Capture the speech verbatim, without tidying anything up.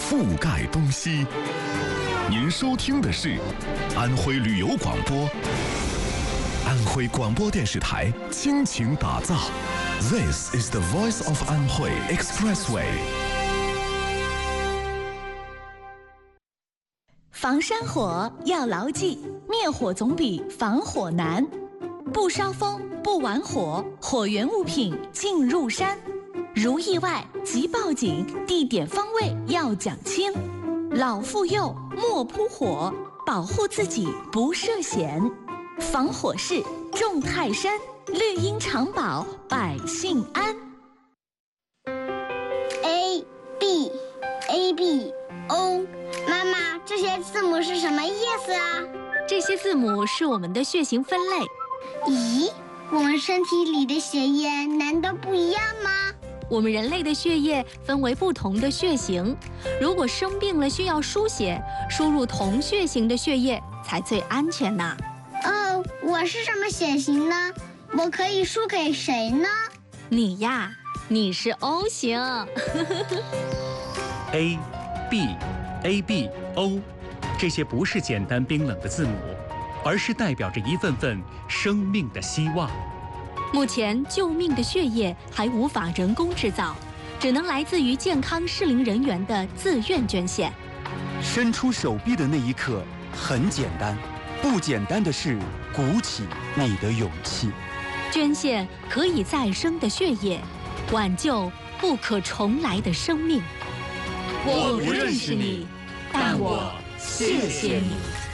覆盖东西。您收听的是安徽旅游广播，安徽广播电视台倾情打造。This is the voice of Anhui Expressway。 防山火要牢记，灭火总比防火难。不烧风，不玩火，火源物品进入山。如意外即报警，地点方位要讲清。老妇幼莫扑火，保护自己不涉险。防火势重泰山，绿荫长保百姓安。 A B A B O， 妈妈，这些字母是什么意思啊？ 这些字母是我们的血型分类。 咦，我们身体里的血液难道不一样吗？ 我们人类的血液分为不同的血型，如果生病了需要输血，输入同血型的血液才最安全呢。 哦，我是什么血型呢？我可以输给谁呢？ 你呀，你是 O 型。 A B A B O， 这些不是简单冰冷的字母，而是代表着一份份生命的希望。 目前救命的血液还无法人工制造，只能来自于健康适龄人员的自愿捐献。 伸出手臂的那一刻很简单，不简单的是鼓起你的勇气。 捐献可以再生的血液，挽救不可重来的生命。 我不认识你，但我谢谢你。